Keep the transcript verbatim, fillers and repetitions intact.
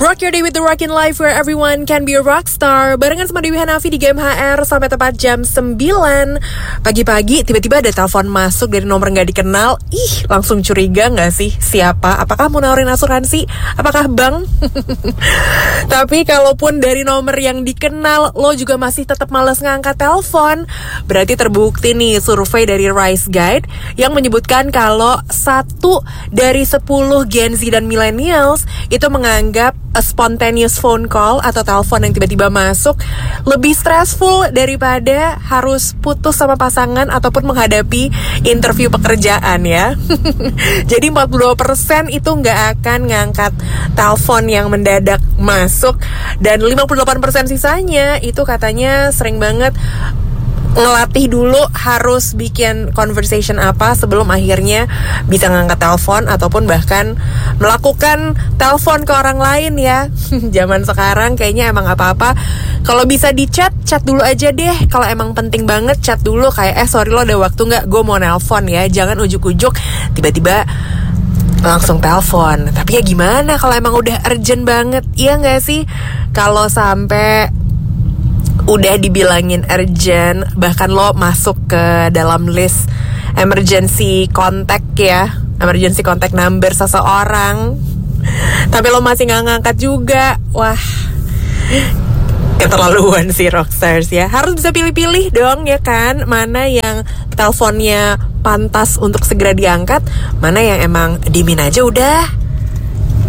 Rock your day with the Rockin' Life where everyone can be a rockstar. Barengan sama Dewi Hanafi di G M H R sampai tepat jam sembilan. Pagi-pagi tiba-tiba ada telepon masuk dari nomor gak dikenal. Ih, langsung curiga gak sih? Siapa? Apakah mau nawarin asuransi? Apakah bank? Tapi kalaupun dari nomor yang dikenal lo juga masih tetap malas ngangkat telepon, berarti terbukti nih survei dari Rise Guide yang menyebutkan kalau satu dari sepuluh Gen Z dan Millennials itu menganggap a spontaneous phone call atau telepon yang tiba-tiba masuk lebih stressful daripada harus putus sama pasangan ataupun menghadapi interview pekerjaan ya. Jadi empat puluh dua persen itu nggak akan ngangkat telepon yang mendadak masuk, dan lima puluh delapan persen sisanya itu katanya sering banget ngelatih dulu harus bikin conversation apa sebelum akhirnya bisa ngangkat telepon ataupun bahkan melakukan telepon ke orang lain ya. Zaman sekarang kayaknya emang apa-apa kalau bisa di chat, chat dulu aja deh. Kalau emang penting banget chat dulu, kayak eh sorry lo ada waktu gak, gue mau nelpon ya. Jangan ujuk-ujuk tiba-tiba langsung telepon. Tapi ya gimana kalau emang udah urgent banget, iya gak sih? Kalau sampai udah dibilangin urgent, bahkan lo masuk ke dalam list emergency contact ya, emergency contact number seseorang, tapi lo masih gak ngangkat juga. Wah, keterlaluan sih rockstars ya. Harus bisa pilih-pilih dong ya kan, mana yang teleponnya pantas untuk segera diangkat, mana yang emang dimin aja udah.